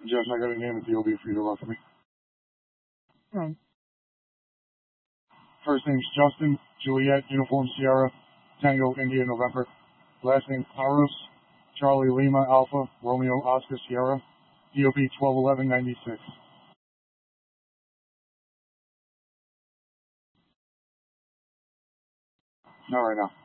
Jess, I got a name at DOB for you to run for me. Okay. First name's Justin, Juliet, Uniform Sierra, Tango, India, November. Last name Aros, Charlie Lima, Alpha, Romeo, Oscar, Sierra, DOB 121196. Not right now.